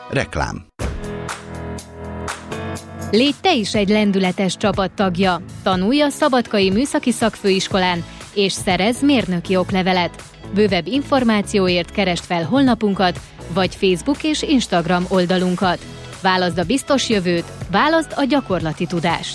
Reklám. Légy te is egy lendületes csapattagja. Tanulj a Szabadkai Műszaki Szakfőiskolán, és szerezz mérnöki oklevelet. Bővebb információért keresd fel honlapunkat, vagy Facebook és Instagram oldalunkat. Válaszd a biztos jövőt, válaszd a gyakorlati tudást.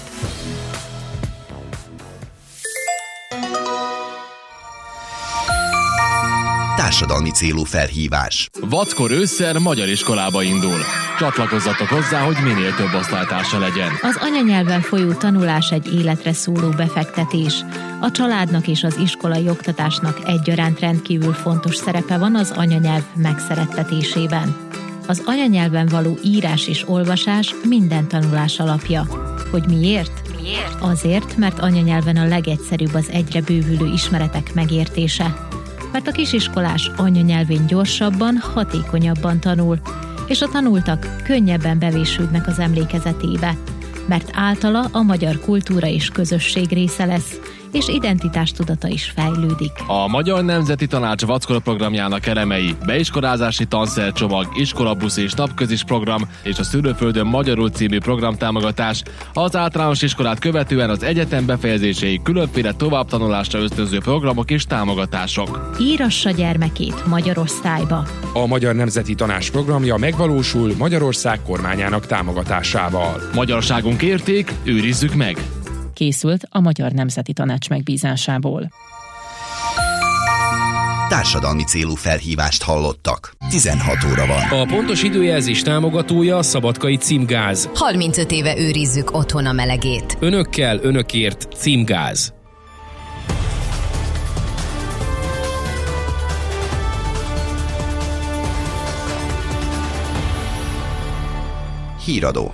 Társadalmi célú felhívás. Vackor ősszel magyar iskolába indul. Csatlakozzatok hozzá, hogy minél több osztálytársa legyen. Az anyanyelven folyó tanulás egy életre szóló befektetés. A családnak és az iskolai oktatásnak egyaránt rendkívül fontos szerepe van az anyanyelv megszerettetésében. Az anyanyelven való írás és olvasás minden tanulás alapja. Hogy miért? Azért, mert anyanyelven a legegyszerűbb az egyre bővülő ismeretek megértése. Mert a kisiskolás anyanyelvén gyorsabban, hatékonyabban tanul, és a tanultak könnyebben bevésődnek az emlékezetébe, mert általa a magyar kultúra és közösség része lesz, és identitástudata is fejlődik. A Magyar Nemzeti Tanács Vackor programjának elemei: beiskolázási tanszercsomag, iskolabusz és napközis program, és a Szülőföldön magyarul című programtámogatás, az általános iskolát követően az egyetem befejezéséig különféle továbbtanulásra ösztönző programok és támogatások. Írassa gyermekét magyar osztályba. A Magyar Nemzeti Tanács programja megvalósul Magyarország kormányának támogatásával. Magyarságunk érték, őrizzük meg! Készült a Magyar Nemzeti Tanács megbízásából. Társadalmi célú felhívást hallottak. 16 óra van. A pontos időjelzés támogatója a Szabadkai Címgáz. 35 éve őrizzük otthon a melegét. Önökkel, önökért Címgáz. Híradó.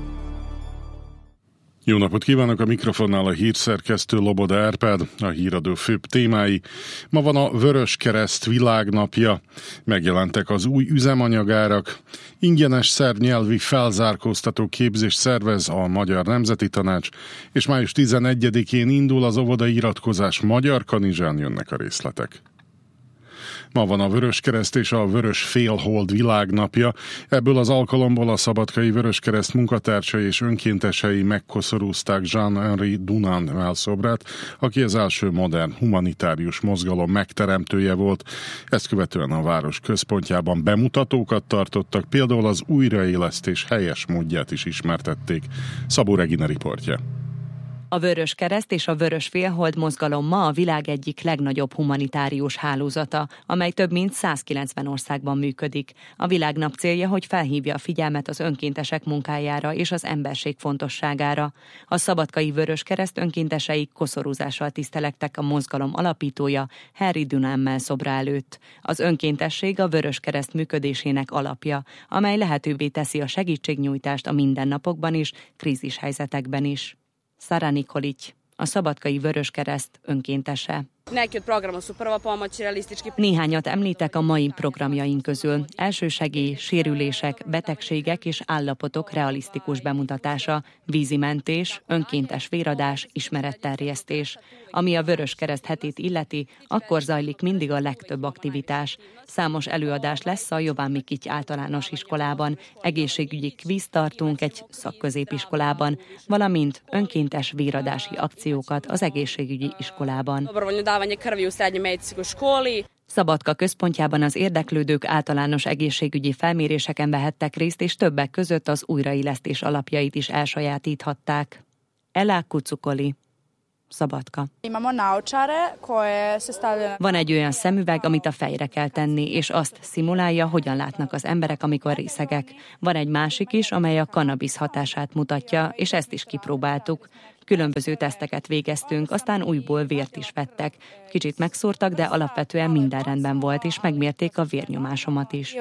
Jó napot kívánok, a mikrofonnál a hírszerkesztő Loboda Árpád, a híradó főbb témái. Ma van a Vöröskereszt világnapja, megjelentek az új üzemanyagárak, ingyenes szerb nyelvi felzárkóztató képzést szervez a Magyar Nemzeti Tanács, és május 11-én indul az óvodai iratkozás Magyar Kanizsán, jönnek a részletek. Ma van a Vöröskereszt és a Vörös Félhold világnapja. Ebből az alkalomból a Szabadkai Vöröskereszt munkatársai és önkéntesei megkoszorúzták Jean-Henri Dunant mellszobrát, aki az első modern humanitárius mozgalom megteremtője volt. Ezt követően a város központjában bemutatókat tartottak, például az újraélesztés helyes módját is ismertették. Szabó Regina riportja. A Vöröskereszt és a Vörös Félhold mozgalom ma a világ egyik legnagyobb humanitárius hálózata, amely több mint 190 országban működik. A világnap célja, hogy felhívja a figyelmet az önkéntesek munkájára és az emberség fontosságára. A Szabadkai Vöröskereszt önkéntesei koszorúzással tisztelegtek a mozgalom alapítója, Henri Dunant mellszobra előtt. Az önkéntesség a Vöröskereszt működésének alapja, amely lehetővé teszi a segítségnyújtást a mindennapokban és krízishelyzetekben is. Sara Nikolić, a Szabadkai Vöröskereszt önkéntese. Néhányat említek a mai programjaink közül. Elsősegély, sérülések, betegségek és állapotok realisztikus bemutatása, vízimentés, önkéntes véradás, ismeretterjesztés. Ami a Vöröskereszt hetét illeti, akkor zajlik mindig a legtöbb aktivitás. Számos előadás lesz a Jován Mikity általános iskolában, egészségügyi kvíz tartunk egy szakközépiskolában, valamint önkéntes véradási akciókat az egészségügyi iskolában. Szabadka központjában az érdeklődők általános egészségügyi felméréseken vehettek részt, és többek között az újraélesztés alapjait is elsajátíthatták. Ela Kucukoli, Szabadka. Van egy olyan szemüveg, amit a fejre kell tenni, és azt szimulálja, hogyan látnak az emberek, amikor részegek. Van egy másik is, amely a kannabisz hatását mutatja, és ezt is kipróbáltuk. Különböző teszteket végeztünk, aztán újból vért is vettek. Kicsit megszúrtak, de alapvetően minden rendben volt, és megmérték a vérnyomásomat is.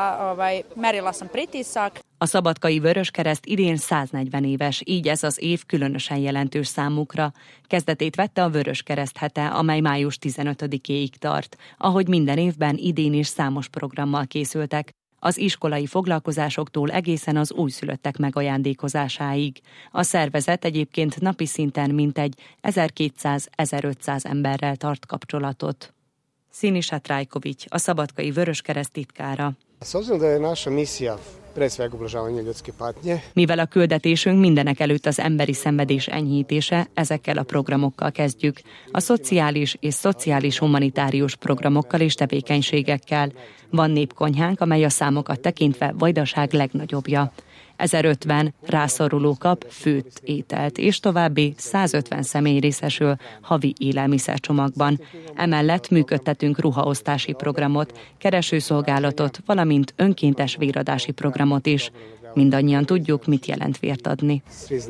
A Szabadkai Vöröskereszt idén 140 éves, így ez az év különösen jelentős számukra. Kezdetét vette a Vöröskereszt hete, amely május 15-éig tart. Ahogy minden évben, idén is számos programmal készültek. Az iskolai foglalkozásoktól egészen az újszülöttek megajándékozásáig. A szervezet egyébként napi szinten mintegy 1200-1500 emberrel tart kapcsolatot. Sinisa Trajković, a Szabadkai Vöröskereszt titkára. Mivel a küldetésünk mindenek előtt az emberi szenvedés enyhítése, ezekkel a programokkal kezdjük. A szociális és szociális-humanitárius programokkal és tevékenységekkel. Van népkonyhánk, amely a számokat tekintve Vajdaság legnagyobbja. 1050 rászoruló kap főtt ételt, és további 150 személy részesül havi élelmiszercsomagban. Emellett működtetünk ruhaosztási programot, keresőszolgálatot, valamint önkéntes véradási programot is. Mindannyian tudjuk, mit jelent vért adni.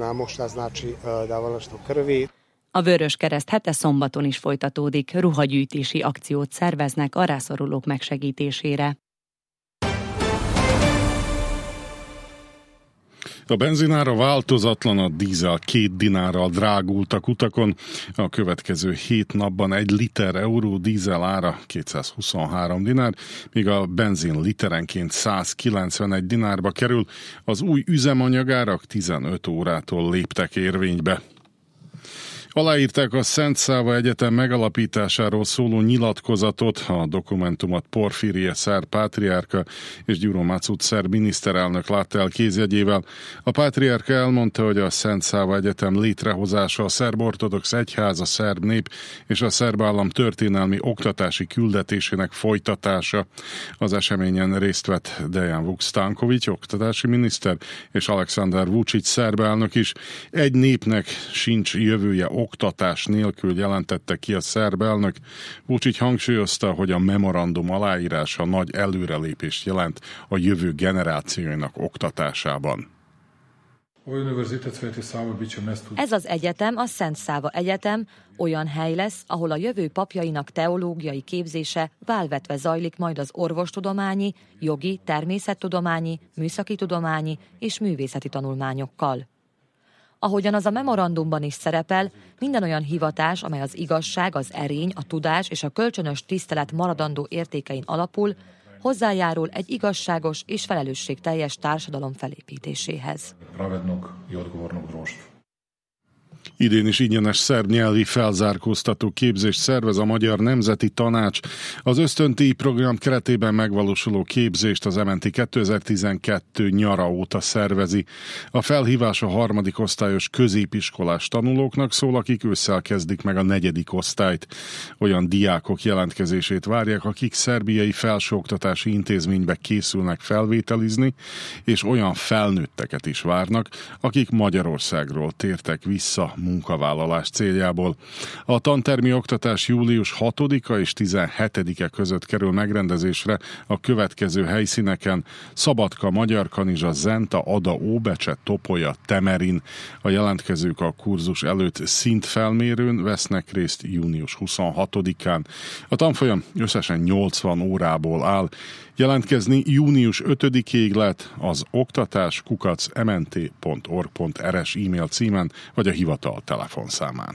A Vöröskereszt hete szombaton is folytatódik, ruhagyűjtési akciót szerveznek a rászorulók megsegítésére. A benzinára változatlan, a dízel 2 dinárral drágult a kutakon. A következő 7 napban 1 liter euró dízel ára 223 dinár, míg a benzin literenként 191 dinárba kerül. Az új üzemanyagárak 15 órától léptek érvénybe. Aláírták a Szent Száva Egyetem megalapításáról szóló nyilatkozatot, a dokumentumot Porfírie szerb pátriárka és Gyuro Macuc szerb miniszterelnök látta el kézjegyével. A pátriárka elmondta, hogy a Szent Száva Egyetem létrehozása a szerb-ortodox egyház, a szerb nép és a szerb állam történelmi oktatási küldetésének folytatása. Az eseményen részt vett Dejan Vuk Stanković, oktatási miniszter, és Aleksandar Vučić szerb elnök is. Egy népnek sincs jövője oktatás nélkül, jelentette ki a szerb elnök. Vučić hangsúlyozta, hogy a memorandum aláírása nagy előrelépést jelent a jövő generációinak oktatásában. Ez az egyetem, a Szent Száva Egyetem olyan hely lesz, ahol a jövő papjainak teológiai képzése válvetve zajlik majd az orvostudományi, jogi, természettudományi, műszaki-tudományi és művészeti tanulmányokkal. Ahogyan az a memorandumban is szerepel, minden olyan hivatás, amely az igazság, az erény, a tudás és a kölcsönös tisztelet maradandó értékein alapul, hozzájárul egy igazságos és felelősségteljes társadalom felépítéséhez. Idén is ingyenes szerb nyelvi felzárkóztató képzést szervez a Magyar Nemzeti Tanács. Az ösztöndíj program keretében megvalósuló képzést az MNT 2012 nyara óta szervezi. A felhívás a 3. osztályos középiskolás tanulóknak szól, akik ősszel kezdik meg a 4. osztályt. Olyan diákok jelentkezését várják, akik szerbiai felsőoktatási intézménybe készülnek felvételizni, és olyan felnőtteket is várnak, akik Magyarországról tértek vissza munkavállalás céljából. A tantermi oktatás július 6-a és 17-e között kerül megrendezésre a következő helyszíneken: Szabadka, Magyarkanizsa, Zenta, Ada, Óbecse, Topolya, Temerin. A jelentkezők a kurzus előtt szintfelmérőn vesznek részt június 26-án. A tanfolyam összesen 80 órából áll. Jelentkezni június 5-ig lehet az oktatás@mt.org.rs e-mail címen, vagy a hivatal telefonszámán.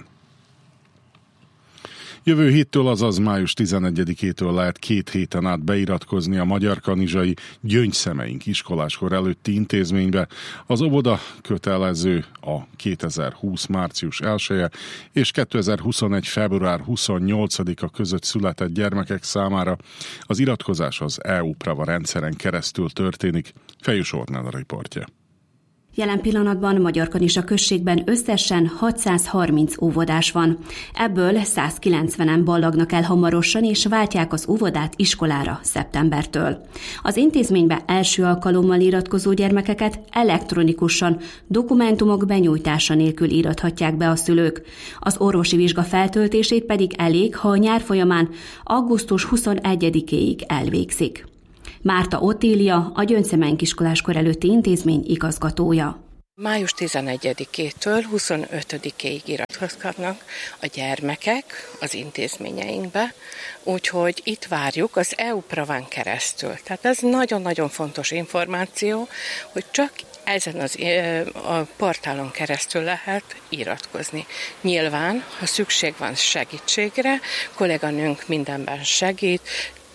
Jövő héttől, azaz május 11-től lehet 2 héten át beiratkozni a magyarkanizsai Gyöngyszemeink iskoláskor előtti intézménybe. Az óvoda kötelező a 2020. március 1-e és 2021. február 28-a között született gyermekek számára. Az iratkozás az EU-Prava rendszeren keresztül történik. Fejős Ornella riportja. Jelen pillanatban Magyarkanizsa községben összesen 630 óvodás van. Ebből 190-en ballagnak el hamarosan, és váltják az óvodát iskolára szeptembertől. Az intézménybe első alkalommal iratkozó gyermekeket elektronikusan, dokumentumok benyújtása nélkül írathatják be a szülők. Az orvosi vizsga feltöltését pedig elég, ha a nyár folyamán augusztus 21-éig elvégzik. Márta Ottília, a Gyöngyszemeink iskoláskor előtti intézmény igazgatója. Május 11-től 25-ig iratkozhatnak a gyermekek az intézményeinkbe, úgyhogy itt várjuk az EU-Praván keresztül. Tehát ez nagyon-nagyon fontos információ, hogy csak ezen a portálon keresztül lehet iratkozni. Nyilván, ha szükség van segítségre, kolléganőnk mindenben segít,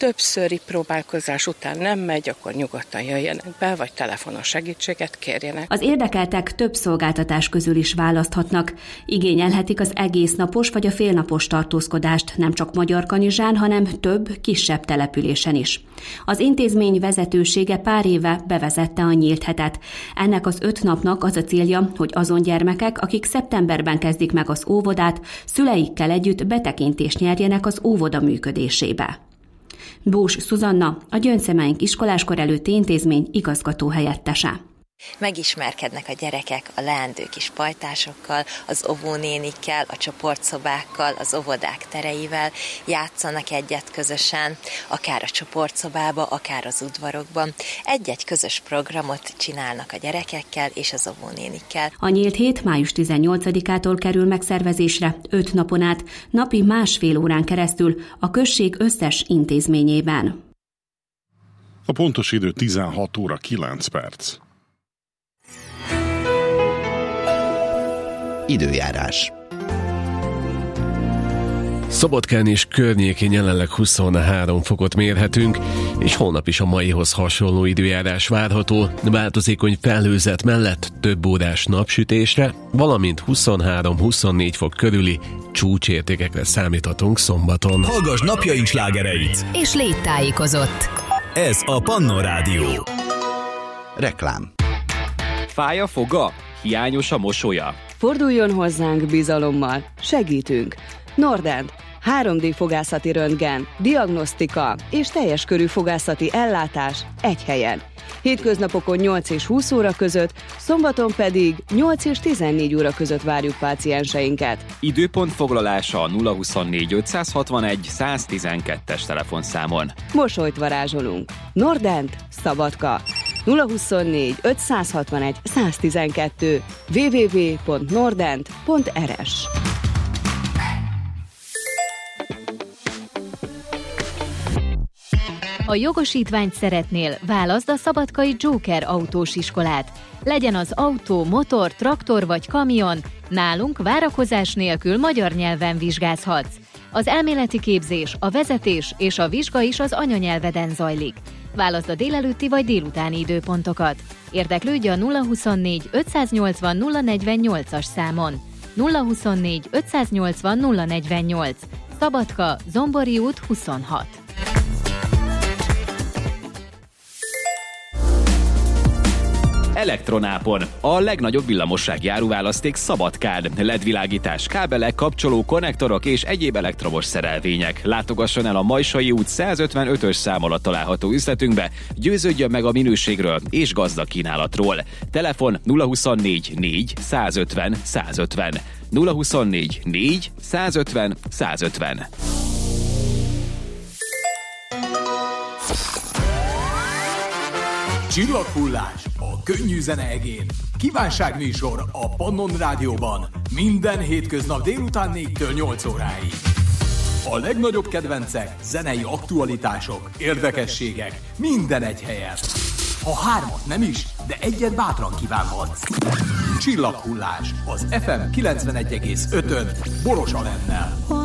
többszöri próbálkozás után nem megy, akkor nyugodtan jöjjenek be, vagy telefonos segítséget kérjenek. Az érdekeltek több szolgáltatás közül is választhatnak. Igényelhetik az egész napos vagy a félnapos tartózkodást, nem csak Magyarkanizsán, hanem több, kisebb településen is. Az intézmény vezetősége pár éve bevezette a nyílt hetet. Ennek az 5 napnak az a célja, hogy azon gyermekek, akik szeptemberben kezdik meg az óvodát, szüleikkel együtt betekintést nyerjenek az óvoda működésébe. Bós Szuzanna, a Gyöngyszemeink iskolástkor előtti intézmény igazgató helyettese. Megismerkednek a gyerekek a leendő kis pajtásokkal, az óvónénikkel, a csoportszobákkal, az óvodák tereivel, játszanak egyet közösen, akár a csoportszobába, akár az udvarokban. Egy-egy közös programot csinálnak a gyerekekkel és az óvónénikkel. A nyílt hét május 18-ától kerül megszervezésre 5 napon át, napi 1,5 órán keresztül a község összes intézményében. A pontos idő 16 óra 9 perc. Időjárás. Szabadkán és környékén jelenleg 23 fokot mérhetünk, és holnap is a maihoz hasonló időjárás várható, változékony felhőzet mellett több órás napsütésre, valamint 23-24 fok körüli csúcsértékekre számíthatunk szombaton. Hallgass napjaink slágereit! És légy tájékozott! Ez a Pannon Rádió. Reklám. Fáj a foga? Hiányos a mosolya? Forduljon hozzánk bizalommal, segítünk. Nordent, 3D fogászati röntgen, diagnosztika és teljes körű fogászati ellátás egy helyen. Hétköznapokon 8 és 20 óra között, szombaton pedig 8 és 14 óra között várjuk pácienseinket. Időpont foglalása a 024 561 112-es telefonszámon. Mosolyt varázsolunk. Nordent, Szabadka. 024 561 112 www.nordent.rs. A jogosítványt szeretnél? Válaszd a szabadkai Joker autós iskolát. Legyen az autó, motor, traktor vagy kamion, nálunk várakozás nélkül magyar nyelven vizsgázhatsz. Az elméleti képzés, a vezetés és a vizsga is az anyanyelveden zajlik. Válaszd a délelőtti vagy délutáni időpontokat. Érdeklődj a 024 580 048-as számon. 024 580 048. Szabadka, Zombori út 26. Elektronápon. A legnagyobb villamossági áruválaszték Szabadkán. LED-világítás, kábelek, kapcsoló, konnektorok és egyéb elektromos szerelvények. Látogasson el a Majsai út 155-ös szám alatt található üzletünkbe, győződjön meg a minőségről és gazdag kínálatról. Telefon 024 4 150 150. 024 4 150 150. Csillaghullás a könnyű zene egén. Kívánságműsor a Pannon Rádióban. Minden hétköznap délután 4-től 8 óráig. A legnagyobb kedvencek, zenei aktualitások, érdekességek, minden egy helyen. Ha 3 nem is, de egyet bátran kívánhatsz. Csillaghullás az FM 91,5-ön Boros Alennel.